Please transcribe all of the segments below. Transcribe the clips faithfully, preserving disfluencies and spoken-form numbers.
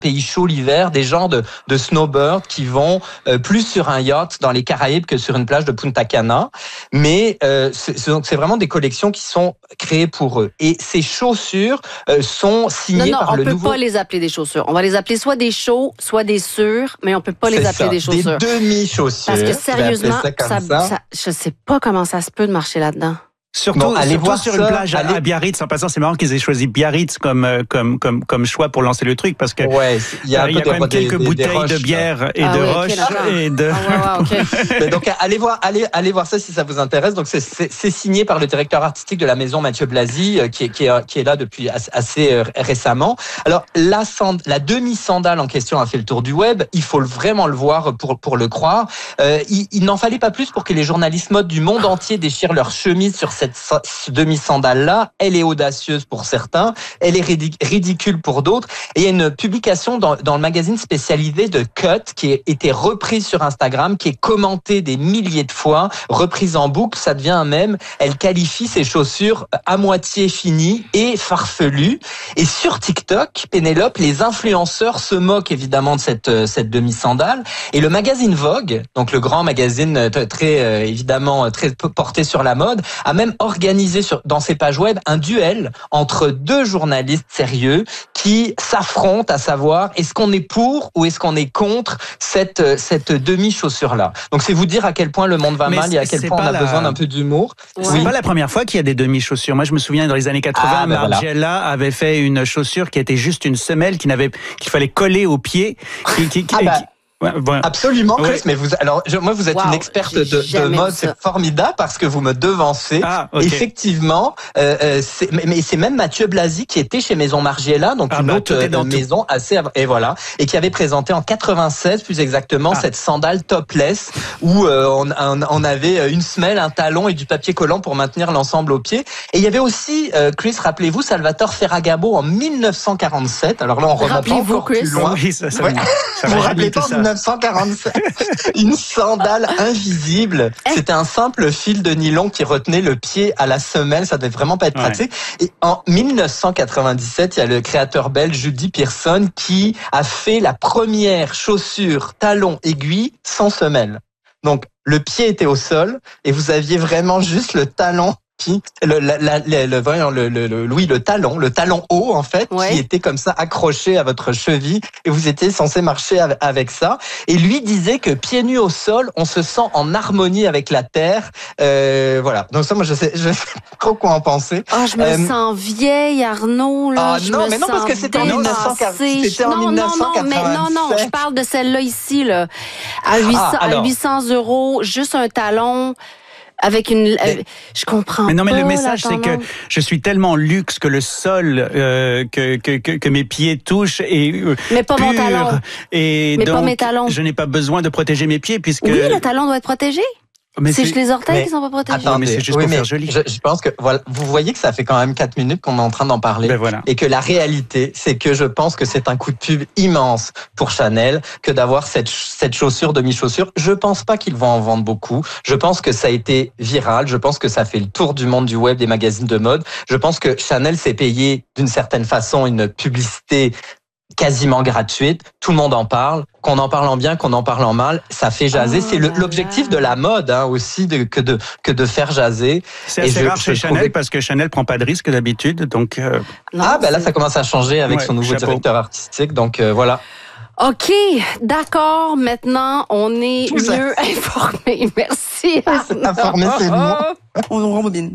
pays chaud l'hiver, des genres de, de snowbirds qui vont euh, plus sur un yacht dans les Caraïbes que sur une plage de Punta Cana. Mais euh, c'est, c'est vraiment des collections qui sont créées pour eux. Et ces chaussures euh, sont signées non, non, par le nouveau... on peut pas les appeler des chaussures. On va les appeler soit des chauds, soit des sûrs, mais on peut pas les c'est appeler ça, des chaussures. Des demi-chaussures. Parce que sérieusement, ça comme ça, ça. ça, je sais pas comment ça se peut de marcher là-dedans. Surtout, bon, allez surtout voir sur ça, une plage allez... à Biarritz. En passant, c'est marrant qu'ils aient choisi Biarritz comme comme comme comme choix pour lancer le truc parce que ouais, il y a, il y a quand même des, quelques des, bouteilles des roches, de bière et ah de oui, roches okay, et de. Ah, ouais, ouais, okay. Donc allez voir, allez allez voir ça si ça vous intéresse. Donc c'est c'est, c'est signé par le directeur artistique de la maison, Mathieu Blasi, qui est qui est qui est là depuis assez récemment. Alors la sand, la demi sandale en question a fait le tour du web. Il faut vraiment le voir pour pour le croire. Euh, il, il n'en fallait pas plus pour que les journalistes mode du monde entier déchirent leur chemise sur cette demi sandale là. Elle est audacieuse pour certains, elle est ridicule pour d'autres. Et il y a une publication dans, dans le magazine spécialisé de Cut qui a été reprise sur Instagram, qui est commentée des milliers de fois, reprise en boucle, ça devient un mème. Elle qualifie ses chaussures à moitié finies et farfelues. Et sur TikTok, Pénélope, les influenceurs se moquent évidemment de cette, cette demi-sandale. Et le magazine Vogue, donc le grand magazine très évidemment très porté sur la mode, a même organisé sur, dans ses pages web un duel entre deux journalistes sérieux qui s'affrontent à savoir est-ce qu'on est pour ou est-ce qu'on est contre cette cette demi-chaussure là. Donc c'est vous dire à quel point le monde va Mais mal et à quel point on a la... besoin d'un peu d'humour. Ouais. C'est oui. pas la première fois qu'il y a des demi-chaussures. Moi je me souviens dans les années quatre-vingts, ah, ben Margiela voilà. avait fait une chaussure qui était juste une semelle qui n'avait qu'il fallait coller au pied. Qui, qui, qui, ah bah. qui... Ouais, bon. Absolument, Chris. Ouais. Mais vous, alors, je, moi, vous êtes wow, une experte de, de mode, c'est formidable parce que vous me devancez. Ah, okay. Effectivement, euh, c'est, mais, mais c'est même Mathieu Blasi qui était chez Maison Margiela, donc ah, une bah, autre euh, maison tout. assez, et voilà, et qui avait présenté en quatre-vingt-seize, plus exactement, ah. cette sandale topless où euh, on, on, on avait une semelle, un talon et du papier collant pour maintenir l'ensemble au pied. Et il y avait aussi, euh, Chris, rappelez-vous, Salvatore Ferragamo en dix-neuf cent quarante-sept. Alors là, on remonte pas encore Chris. plus loin. Oui, ça, ça, ouais. ça vous rappelez pas dix-neuf cent quarante-sept une sandale invisible. C'était un simple fil de nylon qui retenait le pied à la semelle. Ça devait vraiment pas être ouais. pratique. Et en dix-neuf cent quatre-vingt-dix-sept, il y a le créateur belge Judy Pearson qui a fait la première chaussure talon aiguille sans semelle. Donc, le pied était au sol et vous aviez vraiment juste le talon Le, la, la, le, le, le, le, oui, le talon, le talon haut en fait, ouais. qui était comme ça accroché à votre cheville et vous étiez censé marcher avec ça. Et lui disait que pieds nus au sol, on se sent en harmonie avec la terre. Euh, voilà. Donc ça, moi, je sais, je sais pas trop quoi en penser. Oh, je me euh, sens vieille, Arnaud. Là, ah je non, me mais non, sens parce que c'était en dix-neuf cent quarante. C'était en non, dix-neuf cent quatre-vingt-sept. Non, non, mais non, non, je parle de celle-là ici, là, à huit cents, ah, à huit cents euros, juste un talon. Avec une, mais, euh, je comprends. Mais non, mais pas, le message c'est que je suis tellement luxe que le sol euh, que, que que que mes pieds touchent est euh, mais pas pur, mon talon. Et mais donc, pas mes talons. Je n'ai pas besoin de protéger mes pieds puisque. Oui, le talon doit être protégé. Mais c'est juste les orteils mais, qui sont pas protégés. Attendez, mais c'est juste oui, pour mais faire joli. Je, je pense que voilà, vous voyez que ça fait quand même quatre minutes qu'on est en train d'en parler, ben voilà. et que la réalité, c'est que je pense que c'est un coup de pub immense pour Chanel que d'avoir cette cette chaussure demi-chaussure. Je pense pas qu'ils vont en vendre beaucoup. Je pense que ça a été viral. Je pense que ça fait le tour du monde du web, des magazines de mode. Je pense que Chanel s'est payé d'une certaine façon une publicité quasiment gratuite, tout le monde en parle, qu'on en parle en bien, qu'on en parle en mal, ça fait jaser. Oh, c'est le, l'objectif de la mode hein, aussi de, que de que de faire jaser. C'est assez je, rare chez Chanel trouvais... parce que Chanel prend pas de risque d'habitude, donc. Euh... Non, ah ben c'est... là ça commence à changer avec ouais, son nouveau chapeau. directeur artistique, donc euh, voilà. OK, d'accord. Maintenant, on est Tout mieux ça. informés. Merci. Informé, c'est bon. On rembobine.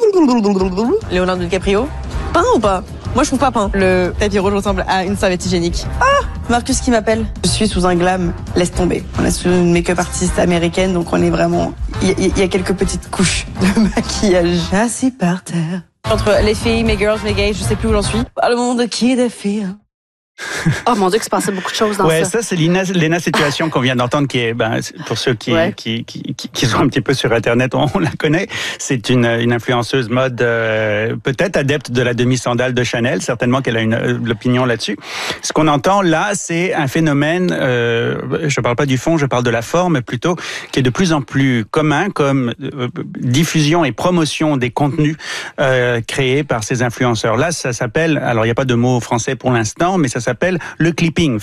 Leonardo DiCaprio. Peint ou pas? Moi, je trouve pas peint. Le tapis rouge ressemble à une serviette hygiénique. Ah, Marcus qui m'appelle. Je suis sous un glam. Laisse tomber. On est sous une make-up artiste américaine, donc on est vraiment... Il y, y a quelques petites couches de maquillage. Assis par terre. Entre les filles, mes girls, mes gays, je sais plus où j'en suis. Par le monde qui défie. Oh mon Dieu, que se passait beaucoup de choses dans ouais, ça. Ouais, ça c'est Lena, Lena Situation qu'on vient d'entendre, qui est, ben, pour ceux qui, ouais. qui, qui, qui, qui sont un petit peu sur Internet, on, on la connaît. C'est une, une influenceuse mode, euh, peut-être adepte de la demi-sandale de Chanel. Certainement qu'elle a une, euh, l'opinion là-dessus. Ce qu'on entend là, c'est un phénomène, euh, je parle pas du fond, je parle de la forme plutôt, qui est de plus en plus commun comme euh, diffusion et promotion des contenus euh, créés par ces influenceurs. Là, ça s'appelle, alors il n'y a pas de mot français pour l'instant, mais ça s'appelle le clipping.